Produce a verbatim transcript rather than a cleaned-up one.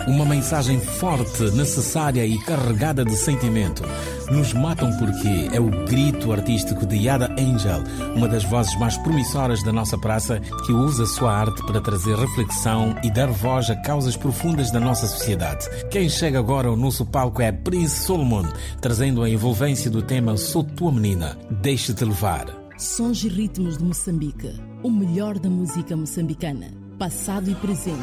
Uma mensagem forte, necessária e carregada de sentimento. Nos Matam Porque é o grito artístico de Yada Angel, uma das vozes mais promissoras da nossa praça, que usa sua arte para trazer reflexão e dar voz a causas profundas da nossa sociedade. Quem chega agora ao nosso palco é Prince Solomon, trazendo a envolvência do tema Sou Tua Menina, Deixa-te Levar. Sons e ritmos de Moçambique, o melhor da música moçambicana, passado e presente.